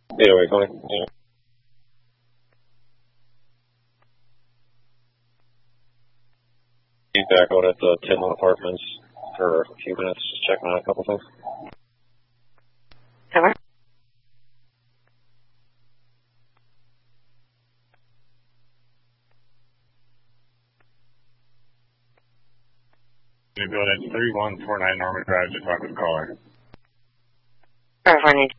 808 calling. Yeah. Be back out at the Tinland Apartments for a few minutes, just checking on a couple things. Over. You build at 3149 Norman Drive to talk with the caller. 449.